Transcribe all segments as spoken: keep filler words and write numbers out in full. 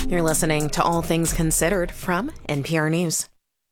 You're listening to All Things Considered from N P R News.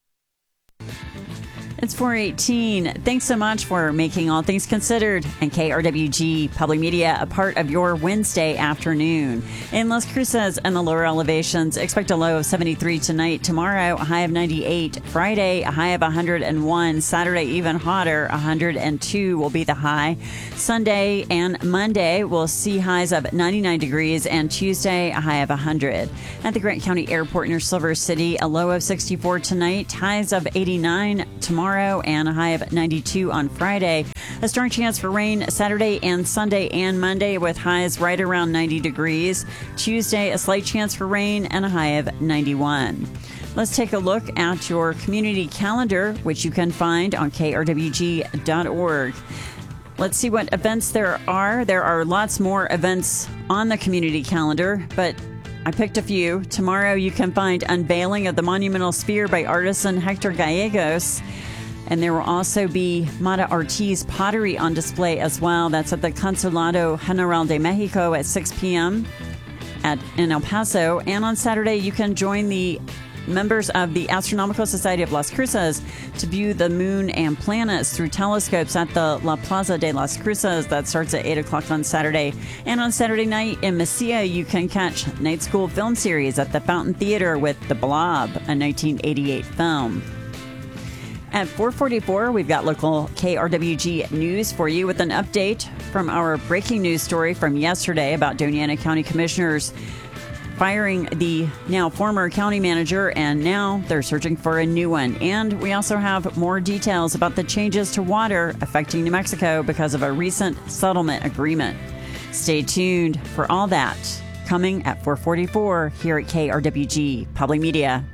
It's four eighteen. Thanks so much for making All Things Considered and K R W G Public Media a part of your Wednesday afternoon. In Las Cruces and the lower elevations, expect a low of seventy-three tonight. Tomorrow, a high of ninety-eight. Friday, a high of one hundred one. Saturday, even hotter, one hundred two will be the high. Sunday and Monday, we'll see highs of ninety-nine degrees, and Tuesday, a high of one hundred. At the Grant County Airport near Silver City, a low of sixty-four tonight, highs of eighty-nine tomorrow, and a high of ninety-two on Friday. A strong chance for rain Saturday and Sunday and Monday with highs right around ninety degrees. Tuesday, a slight chance for rain and a high of ninety-one. Let's take a look at your community calendar, which you can find on K R W G dot org. Let's see what events there are. There are lots more events on the community calendar, but I picked a few. Tomorrow you can find Unveiling of the Monumental Sphere by artisan Hector Gallegos. And there will also be Mata Ortiz pottery on display as well. That's at the Consulado General de Mexico at six p.m. at in El Paso. And on Saturday, you can join the members of the Astronomical Society of Las Cruces to view the moon and planets through telescopes at the La Plaza de Las Cruces. That starts at eight o'clock on Saturday. And on Saturday night in Mesilla, you can catch Night School Film Series at the Fountain Theater with The Blob, a nineteen eighty-eight film. At four forty-four, we've got local K R W G news for you with an update from our breaking news story from yesterday about Doña Ana County commissioners firing the now former county manager, and now they're searching for a new one. And we also have more details about the changes to water affecting New Mexico because of a recent settlement agreement. Stay tuned for all that coming at four forty-four here at K R W G Public Media.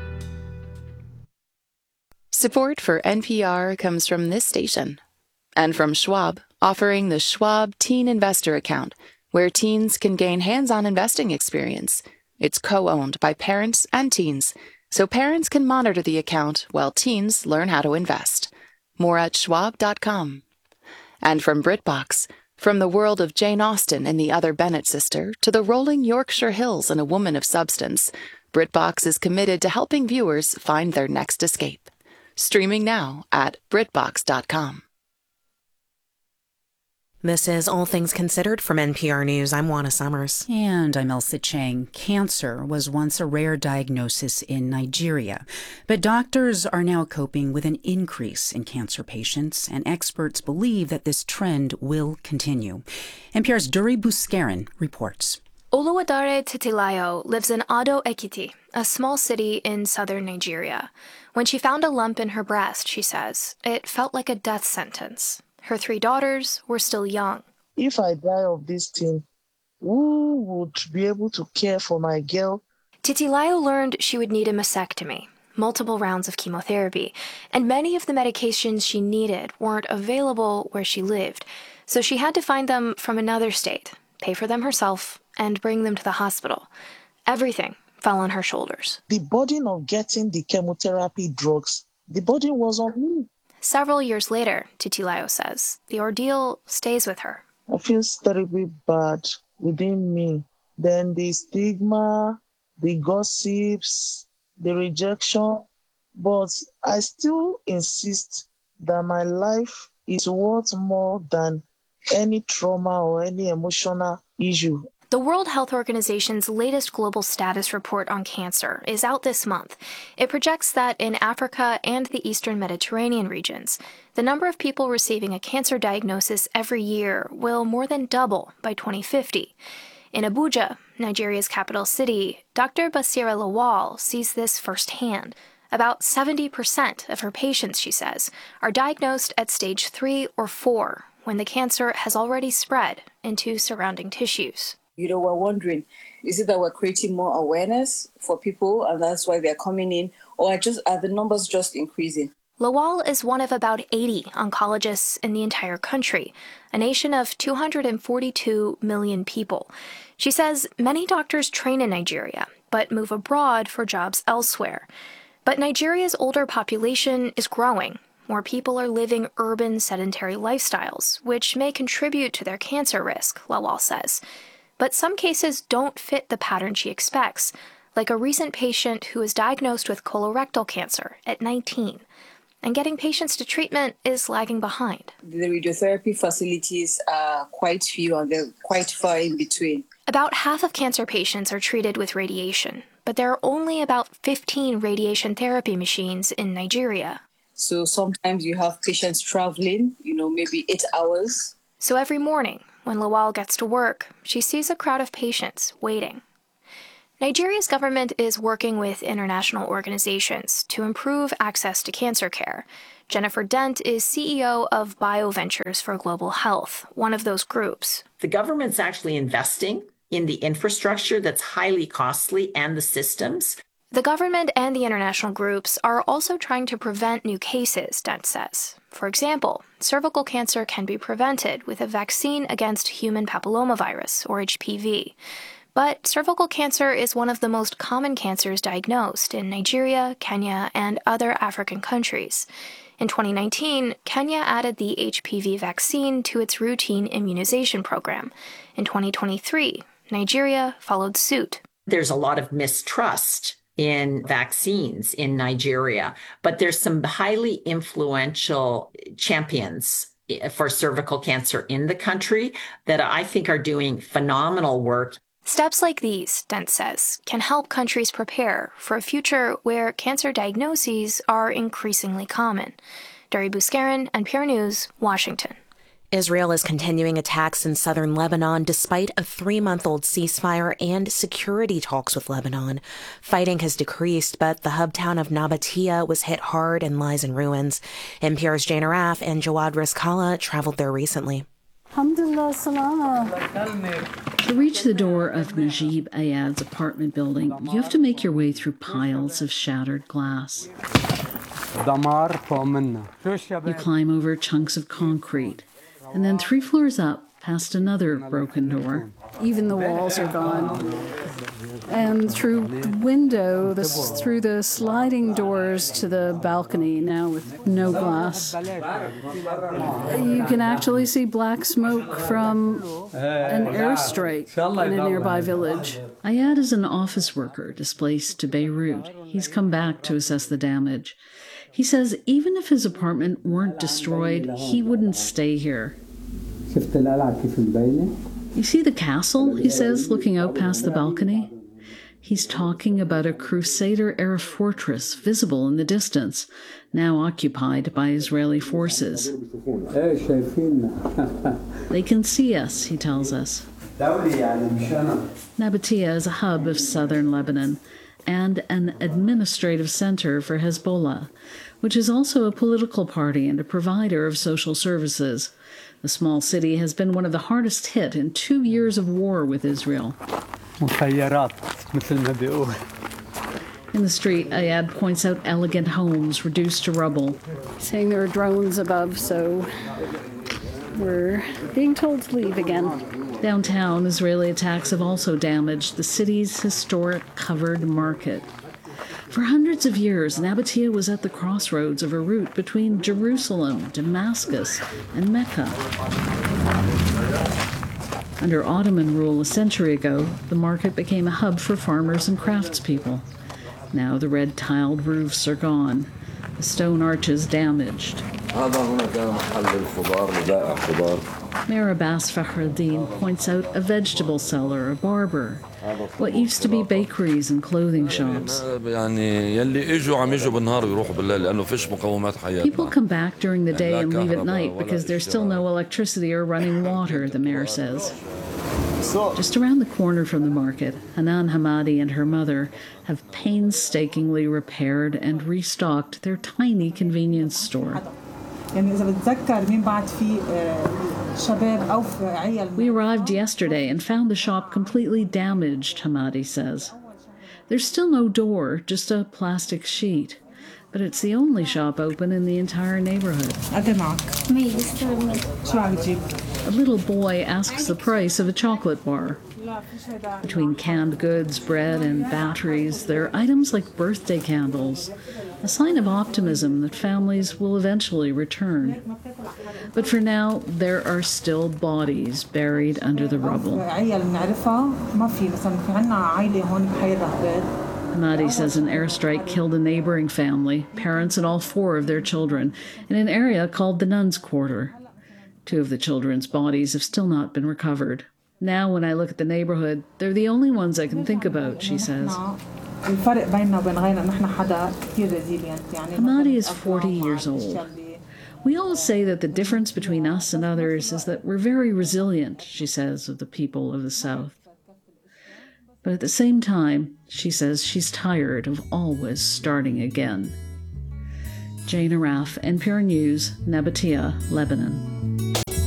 Support for N P R comes from this station and from Schwab, offering the Schwab Teen Investor Account, where teens can gain hands-on investing experience. It's co-owned by parents and teens, so parents can monitor the account while teens learn how to invest. More at schwab dot com. And from BritBox, from the world of Jane Austen and the Other Bennet sister to the rolling Yorkshire Hills and A Woman of Substance, BritBox is committed to helping viewers find their next escape. Streaming now at brit box dot com. This is All Things Considered from N P R News. I'm Juana Summers. And I'm Elsa Chang. Cancer was once a rare diagnosis in Nigeria, but doctors are now coping with an increase in cancer patients, and experts believe that this trend will continue. N P R's Duri Buskaran reports. Oluwadare Titilayo lives in Ado Ekiti, a small city in southern Nigeria. When she found a lump in her breast, she says, it felt like a death sentence. Her three daughters were still young. If I die of this thing, who would be able to care for my girl? Titilayo learned she would need a mastectomy, multiple rounds of chemotherapy, and many of the medications she needed weren't available where she lived, so she had to find them from another state, pay for them herself, and bring them to the hospital. Everything fell on her shoulders. The burden of getting the chemotherapy drugs, the burden was on me. Several years later, Titilayo says, the ordeal stays with her. I feel terribly bad within me. Then the stigma, the gossips, the rejection. But I still insist that my life is worth more than any trauma or any emotional issue. The World Health Organization's latest global status report on cancer is out this month. It projects that in Africa and the Eastern Mediterranean regions, the number of people receiving a cancer diagnosis every year will more than double by twenty fifty. In Abuja, Nigeria's capital city, Doctor Basira Lawal sees this firsthand. About seventy percent of her patients, she says, are diagnosed at stage three or four, when the cancer has already spread into surrounding tissues. You know, we're wondering, is it that we're creating more awareness for people and that's why they're coming in, or are, just, are the numbers just increasing? Lawal is one of about eighty oncologists in the entire country, a nation of two hundred forty-two million people. She says many doctors train in Nigeria, but move abroad for jobs elsewhere. But Nigeria's older population is growing. More people are living urban sedentary lifestyles, which may contribute to their cancer risk, Lawal says. But some cases don't fit the pattern she expects, like a recent patient who was diagnosed with colorectal cancer at nineteen. And getting patients to treatment is lagging behind. The radiotherapy facilities are quite few and they're quite far in between. About half of cancer patients are treated with radiation, but there are only about fifteen radiation therapy machines in Nigeria. So sometimes you have patients traveling, you know, maybe eight hours. So every morning, when Lawal gets to work, she sees a crowd of patients waiting. Nigeria's government is working with international organizations to improve access to cancer care. Jennifer Dent is C E O of BioVentures for Global Health, one of those groups. The government's actually investing in the infrastructure that's highly costly and the systems. The government and the international groups are also trying to prevent new cases, Dent says. For example, cervical cancer can be prevented with a vaccine against human papillomavirus, or H P V. But cervical cancer is one of the most common cancers diagnosed in Nigeria, Kenya, and other African countries. In twenty nineteen, Kenya added the H P V vaccine to its routine immunization program. In twenty twenty-three, Nigeria followed suit. There's a lot of mistrust in vaccines in Nigeria, but there's some highly influential champions for cervical cancer in the country that I think are doing phenomenal work. Steps like these, Dent says, can help countries prepare for a future where cancer diagnoses are increasingly common. Dari Bouskaren, N P R News, Washington. Israel is continuing attacks in southern Lebanon despite a three-month-old ceasefire and security talks with Lebanon. Fighting has decreased, but the hub town of Nabatea was hit hard and lies in ruins. N P R's Jane Araf and Jawad Rizkallah traveled there recently. To reach the door of Najib Ayad's apartment building, you have to make your way through piles of shattered glass. You climb over chunks of concrete, and then three floors up, past another broken door. Even the walls are gone. And through the window, the, through the sliding doors to the balcony, now with no glass, you can actually see black smoke from an airstrike in a nearby village. Ayad is an office worker displaced to Beirut. He's come back to assess the damage. He says even if his apartment weren't destroyed, he wouldn't stay here. You see the castle, he says, looking out past the balcony? He's talking about a Crusader-era fortress visible in the distance, now occupied by Israeli forces. They can see us, he tells us. Nabatea is a hub of southern Lebanon and an administrative center for Hezbollah, which is also a political party and a provider of social services. The small city has been one of the hardest hit in two years of war with Israel. In the street, Ayad points out elegant homes reduced to rubble. Saying there are drones above, so we're being told to leave again. Downtown, Israeli attacks have also damaged the city's historic covered market. For hundreds of years, Nabatea was at the crossroads of a route between Jerusalem, Damascus, and Mecca. Under Ottoman rule a century ago, the market became a hub for farmers and craftspeople. Now the red tiled roofs are gone, the stone arches damaged. Mayor Abbas Fakhreddin points out a vegetable seller, a barber, what used to be bakeries and clothing shops. People come back during the day and leave at night because there's still no electricity or running water, the mayor says. Just around the corner from the market, Hanan Hamadi and her mother have painstakingly repaired and restocked their tiny convenience store. We arrived yesterday and found the shop completely damaged, Hamadi says. There's still no door, just a plastic sheet. But it's the only shop open in the entire neighborhood. A little boy asks the price of a chocolate bar. Between canned goods, bread, and batteries, there are items like birthday candles, a sign of optimism that families will eventually return. But for now, there are still bodies buried under the rubble. Hamadi says an airstrike killed a neighboring family, parents and all four of their children, in an area called the Nuns' Quarter. Two of the children's bodies have still not been recovered. Now, when I look at the neighborhood, they're the only ones I can think about, she says. Hamadi is forty years old. We all say that the difference between us and others is that we're very resilient, she says of the people of the South. But at the same time, she says she's tired of always starting again. Jane Arraf, N P R News, Nabatea, Lebanon.